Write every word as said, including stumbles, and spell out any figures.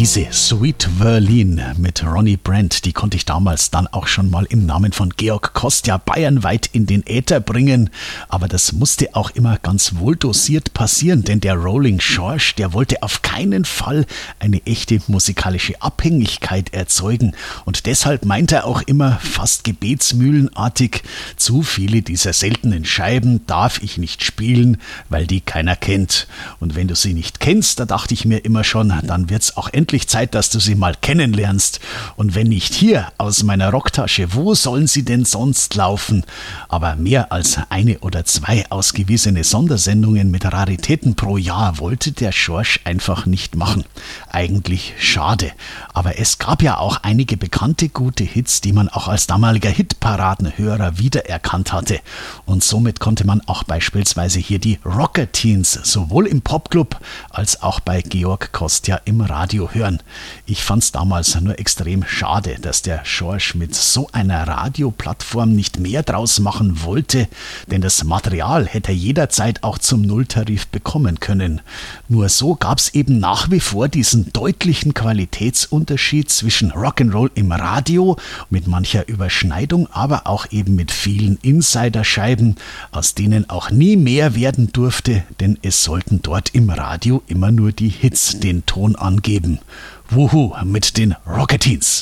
Diese Sweet Verlin mit Ronnie Brent, die konnte ich damals dann auch schon mal im Namen von Georg Kostja bayernweit in den Äther bringen. Aber das musste auch immer ganz wohldosiert passieren, denn der Rolling George, der wollte auf keinen Fall eine echte musikalische Abhängigkeit erzeugen. Und deshalb meint er auch immer fast gebetsmühlenartig, zu viele dieser seltenen Scheiben darf ich nicht spielen, weil die keiner kennt. Und wenn du sie nicht kennst, da dachte ich mir immer schon, dann wird's auch endlich Zeit, dass du sie mal kennenlernst. Und wenn nicht hier aus meiner Rocktasche, wo sollen sie denn sonst laufen? Aber mehr als eine oder zwei ausgewiesene Sondersendungen mit Raritäten pro Jahr wollte der George einfach nicht machen. Eigentlich schade. Aber es gab ja auch einige bekannte gute Hits, die man auch als damaliger Hitparadenhörer wiedererkannt hatte. Und somit konnte man auch beispielsweise hier die Rocketeens sowohl im Popclub als auch bei Georg Kostja im Radio hören. Ich fand's damals nur extrem schade, dass der George mit so einer Radioplattform nicht mehr draus machen wollte, denn das Material hätte er jederzeit auch zum Nulltarif bekommen können. Nur so gab's eben nach wie vor diesen deutlichen Qualitätsunterschied zwischen Rock'n'Roll im Radio mit mancher Überschneidung, aber auch eben mit vielen Insiderscheiben, aus denen auch nie mehr werden durfte, denn es sollten dort im Radio immer nur die Hits den Ton angeben. Wuhu mit den Rocketeens.